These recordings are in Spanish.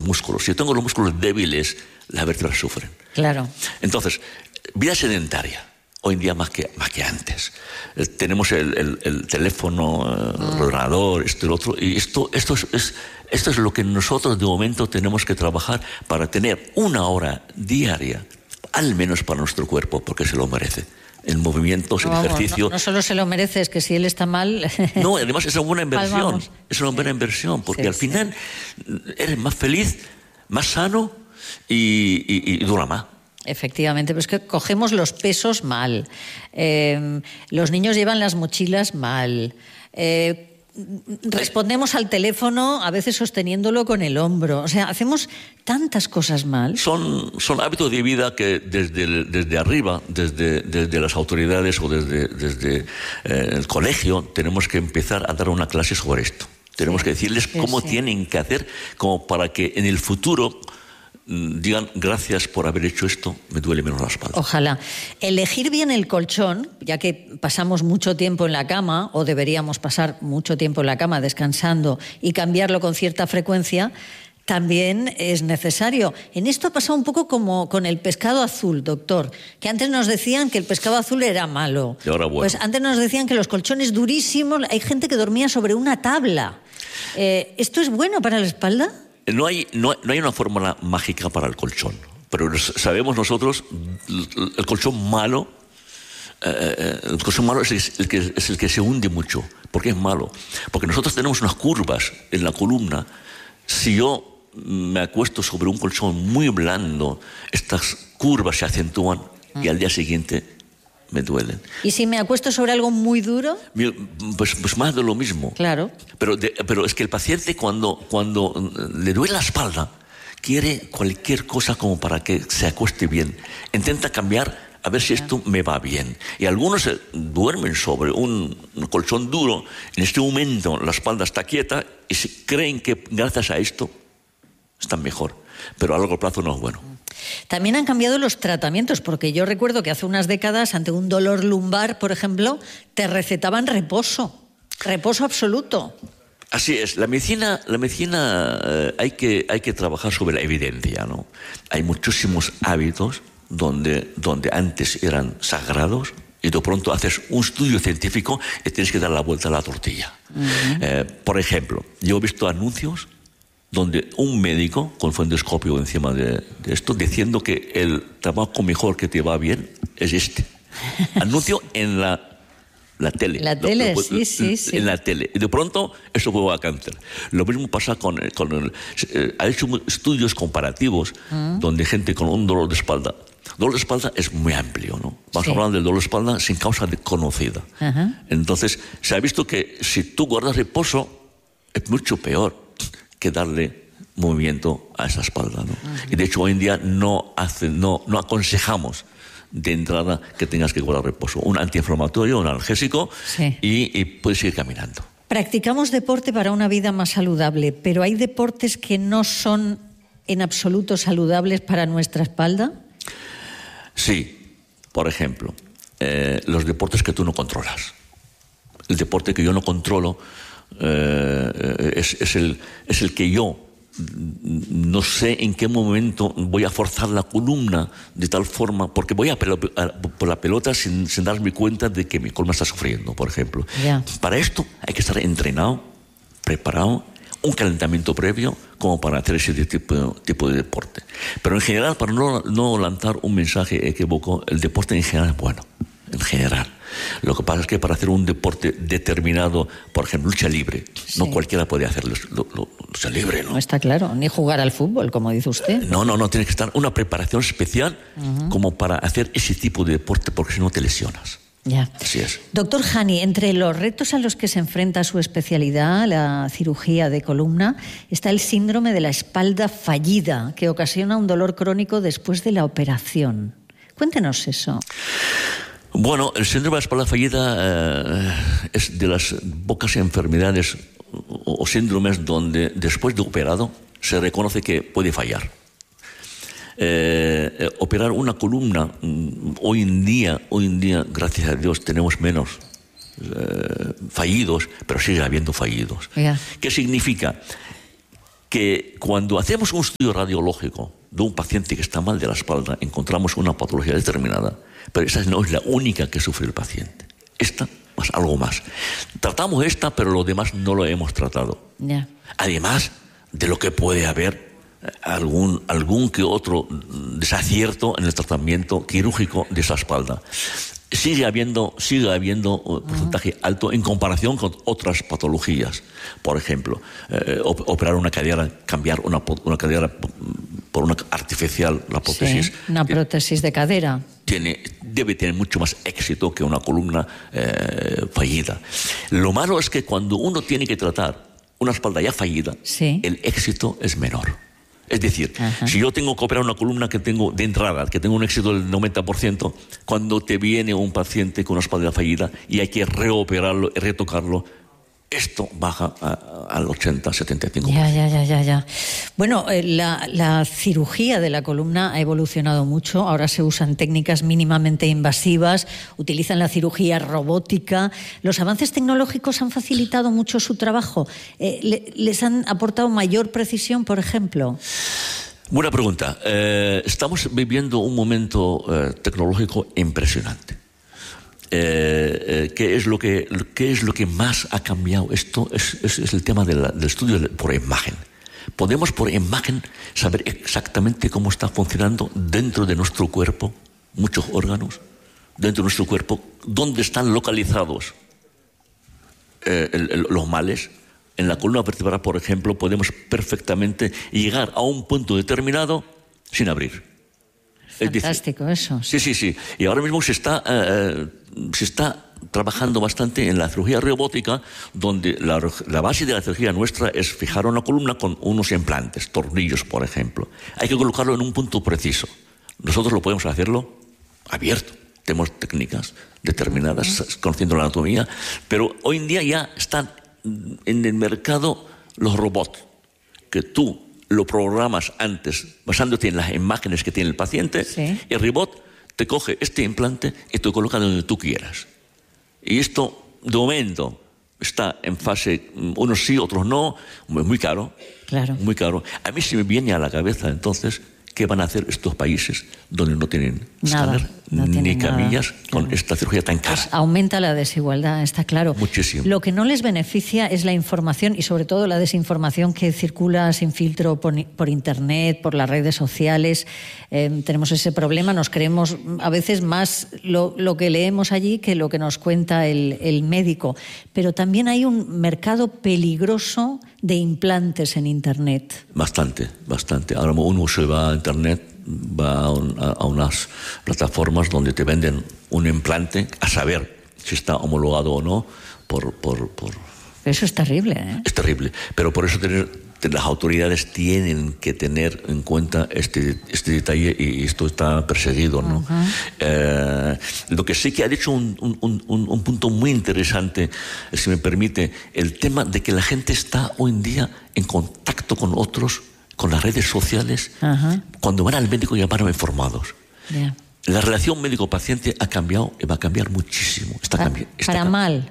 músculos. Si yo tengo los músculos débiles, las vértebras sufren. Claro. Entonces, vida sedentaria. Hoy en día más que antes. Tenemos el teléfono, el ordenador, esto y lo otro. Y esto es lo que nosotros de momento tenemos que trabajar para tener 1 hora diaria, al menos para nuestro cuerpo, porque se lo merece. En movimientos, en ejercicio. No solo se lo merece, es que si él está mal... No, además es una buena inversión. Palmamos. Es una buena inversión, porque Sí, al final eres más feliz, más sano y dura más. Efectivamente, pero es que cogemos los pesos mal. Los niños llevan las mochilas mal. Respondemos al teléfono a veces sosteniéndolo con el hombro. O sea, hacemos tantas cosas mal. Son hábitos de vida que desde arriba, desde las autoridades o desde el colegio, tenemos que empezar a dar una clase sobre esto. Tenemos que decirles cómo tienen que hacer, como para que en el futuro digan gracias por haber hecho esto, me duele menos la espalda. Ojalá. Elegir bien el colchón, ya que pasamos mucho tiempo en la cama, o deberíamos pasar mucho tiempo en la cama descansando, y cambiarlo con cierta frecuencia, también es necesario. En esto ha pasado un poco como con el pescado azul, doctor, que antes nos decían que el pescado azul era malo. Y ahora bueno. Pues antes nos decían que los colchones durísimos, hay gente que dormía sobre una tabla. ¿Esto es bueno para la espalda? No hay una fórmula mágica para el colchón, pero sabemos nosotros el colchón malo es el que se hunde mucho. ¿Por qué es malo? Porque nosotros tenemos unas curvas en la columna. Si yo me acuesto sobre un colchón muy blando, estas curvas se acentúan y al día siguiente me duelen. ¿Y si me acuesto sobre algo muy duro? Pues más de lo mismo. Claro. Pero es que el paciente cuando le duele la espalda, quiere cualquier cosa como para que se acueste bien. Intenta cambiar a ver si esto me va bien. Y algunos duermen sobre un colchón duro. En este momento la espalda está quieta y creen que gracias a esto están mejor. Pero a largo plazo no es bueno. También han cambiado los tratamientos, porque yo recuerdo que hace unas décadas, ante un dolor lumbar, por ejemplo, te recetaban reposo absoluto. Así es, la medicina hay que trabajar sobre la evidencia, ¿no? Hay muchísimos hábitos donde antes eran sagrados y de pronto haces un estudio científico y tienes que dar la vuelta a la tortilla. Por ejemplo, yo he visto anuncios donde un médico con fuendoscopio encima de esto diciendo que el tabaco mejor que te va bien es este. Anuncio en la tele. La tele, sí. En la tele. Y de pronto eso puede a cáncer. Lo mismo pasa ha hecho estudios comparativos donde gente con un dolor de espalda. Dolor de espalda es muy amplio, ¿no? Vamos a hablar del dolor de espalda sin causa conocida. Entonces, se ha visto que si tú guardas reposo, es mucho peor que darle movimiento a esa espalda, ¿no? Y de hecho hoy en día no aconsejamos de entrada que tengas que guardar reposo. Un antiinflamatorio, un analgésico y puedes ir caminando. Practicamos deporte para una vida más saludable, pero ¿hay deportes que no son en absoluto saludables para nuestra espalda? Sí, por ejemplo, los deportes que tú no controlas. El deporte que yo no controlo es el que yo no sé en qué momento voy a forzar la columna de tal forma, porque voy por la pelota sin darme cuenta de que mi columna está sufriendo, por ejemplo. Para esto hay que estar entrenado, preparado, un calentamiento previo como para hacer ese tipo de deporte. Pero en general, para no lanzar un mensaje equívoco, el deporte en general es bueno, en general. Lo que pasa es que para hacer un deporte determinado, por ejemplo, lucha libre, no cualquiera puede hacer lucha libre, ¿no? No está claro, ni jugar al fútbol, como dice usted. No, tiene que estar una preparación especial como para hacer ese tipo de deporte, porque si no te lesionas. Ya. Así es. Doctor Hani, entre los retos a los que se enfrenta su especialidad, la cirugía de columna, está el síndrome de la espalda fallida, que ocasiona un dolor crónico después de la operación. Cuéntenos eso. Bueno, el síndrome de la espalda fallida es de las pocas enfermedades o síndromes donde después de operado se reconoce que puede fallar. Operar una columna, hoy en día, gracias a Dios, tenemos menos fallidos, pero sigue habiendo fallidos. ¿Qué significa? que cuando hacemos un estudio radiológico de un paciente que está mal de la espalda, encontramos una patología determinada, pero esa no es la única que sufre el paciente. Esta más algo más. Tratamos esta, pero lo demás no lo hemos tratado. Yeah. Además de lo que puede haber algún que otro desacierto en el tratamiento quirúrgico de esa espalda. Sigue habiendo porcentaje alto en comparación con otras patologías. Por ejemplo, operar una cadera, cambiar una cadera por una artificial, la prótesis. Sí, una prótesis de cadera. Debe tener mucho más éxito que una columna fallida. Lo malo es que cuando uno tiene que tratar una espalda ya fallida, sí, el éxito es menor. Es decir, si yo tengo que operar una columna que tengo de entrada, que tengo un éxito del 90%, cuando te viene un paciente con una espalda fallida y hay que reoperarlo, retocarlo, esto baja al 80-75%. Ya. Bueno, la cirugía de la columna ha evolucionado mucho. Ahora se usan técnicas mínimamente invasivas, utilizan la cirugía robótica. Los avances tecnológicos han facilitado mucho su trabajo. ¿Les han aportado mayor precisión, por ejemplo? Buena pregunta. Estamos viviendo un momento tecnológico impresionante. ¿Qué es lo que más ha cambiado? Esto es el tema del estudio por imagen. Podemos por imagen saber exactamente cómo está funcionando dentro de nuestro cuerpo, muchos órganos, dentro de nuestro cuerpo, dónde están localizados los males. En la columna vertebral, por ejemplo, podemos perfectamente llegar a un punto determinado sin abrir. Fantástico eso. Sí. Y ahora mismo se está trabajando bastante en la cirugía robótica, donde la base de la cirugía nuestra es fijar una columna con unos implantes, tornillos, por ejemplo. Hay que colocarlo en un punto preciso. Nosotros lo podemos hacerlo abierto. Tenemos técnicas determinadas, conociendo la anatomía, pero hoy en día ya están en el mercado los robots, que tú lo programas antes, basándote en las imágenes que tiene el paciente, sí, y el robot te coge este implante y te coloca donde tú quieras. Y esto, de momento, está en fase, unos sí, otros no, muy caro. Claro. Muy caro. A mí se me viene a la cabeza, entonces, ¿qué van a hacer estos países donde no tienen escáner ni camillas con esta cirugía tan cara? Pues aumenta la desigualdad, está claro. Muchísimo. Lo que no les beneficia es la información y sobre todo la desinformación que circula sin filtro por Internet, por las redes sociales. Tenemos ese problema, nos creemos a veces más lo que leemos allí que lo que nos cuenta el médico. Pero también hay un mercado peligroso de implantes en Internet. Bastante. Ahora uno se va a Internet, va a unas plataformas donde te venden un implante a saber si está homologado o no por... Eso es terrible, ¿eh? Es terrible, pero por eso las autoridades tienen que tener en cuenta este detalle y esto está perseguido, ¿no? Lo que sí que ha dicho un punto muy interesante, si me permite, el tema de que la gente está hoy en día en contacto con otros, con las redes sociales. Cuando van al médico ya van informados. Yeah. La relación médico-paciente ha cambiado y va a cambiar muchísimo. Para mal.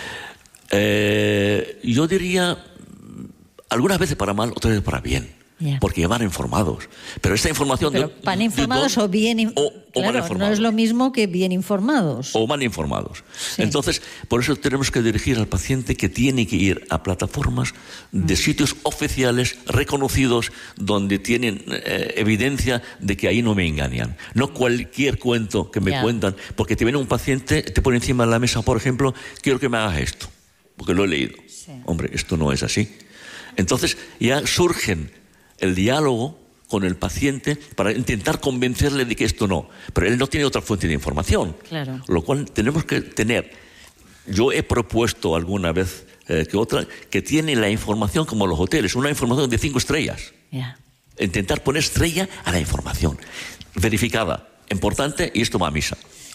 Yo diría, algunas veces para mal, otras veces para bien. Yeah. Porque van informados. Pero esta información... Pero ¿van informados o bien claro, informados? No es lo mismo que bien informados. O mal informados. Sí. Entonces, por eso tenemos que dirigir al paciente que tiene que ir a plataformas de sitios oficiales, reconocidos, donde tienen evidencia de que ahí no me engañan. No cualquier cuento que me cuentan, porque te viene un paciente, te pone encima de la mesa, por ejemplo, quiero que me hagas esto, porque lo he leído. Sí. Hombre, esto no es así. Entonces, ya surgen el diálogo con el paciente para intentar convencerle de que esto no. Pero él no tiene otra fuente de información. Claro. Lo cual tenemos que tener. Yo he propuesto alguna vez que otra, que tiene la información como los hoteles, una información de 5 estrellas. Yeah. Intentar poner estrella a la información. Verificada, importante, y esto va a misa.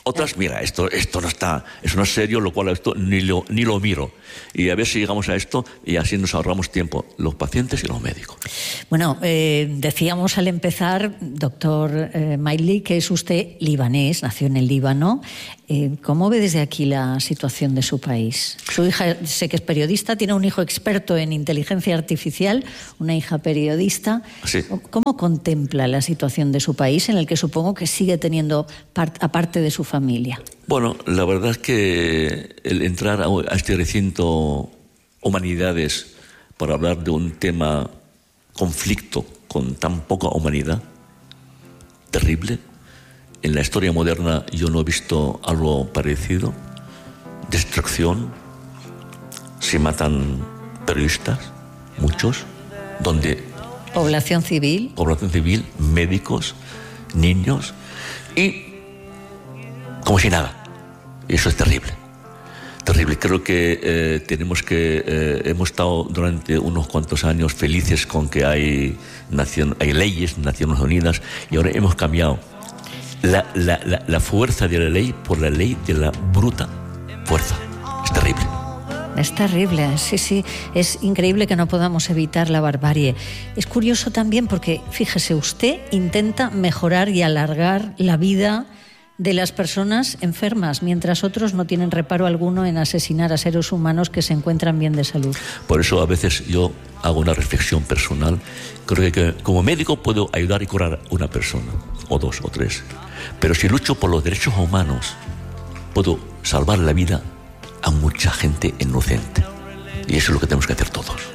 Otras, mira, esto no está, eso no es serio, lo cual esto ni lo miro. Y a ver si llegamos a esto y así nos ahorramos tiempo, los pacientes y los médicos. Bueno, decíamos al empezar, doctor Maili, que es usted libanés, nació en el Líbano. ¿Cómo ve desde aquí la situación de su país? Su hija, sé que es periodista, tiene un hijo experto en inteligencia artificial, una hija periodista. Sí. ¿Cómo contempla la situación de su país, en el que supongo que sigue teniendo aparte de su familia? Bueno, la verdad es que el entrar a este recinto Humanidades para hablar de un tema conflicto con tan poca humanidad, terrible. En la historia moderna yo no he visto algo parecido. Destrucción, se matan periodistas, muchos, donde... Población civil, médicos, niños, y como si nada. Eso es terrible. Terrible. Creo que hemos estado durante unos cuantos años felices con que hay leyes, Naciones Unidas, y ahora hemos cambiado la fuerza de la ley por la ley de la bruta fuerza. Es terrible. Es terrible, sí. Es increíble que no podamos evitar la barbarie. Es curioso también porque, fíjese, usted intenta mejorar y alargar la vida de las personas enfermas, mientras otros no tienen reparo alguno en asesinar a seres humanos que se encuentran bien de salud. Por eso a veces yo hago una reflexión personal. Creo que como médico puedo ayudar y curar a una persona, o dos, o tres. Pero si lucho por los derechos humanos, puedo salvar la vida a mucha gente inocente. Y eso es lo que tenemos que hacer todos.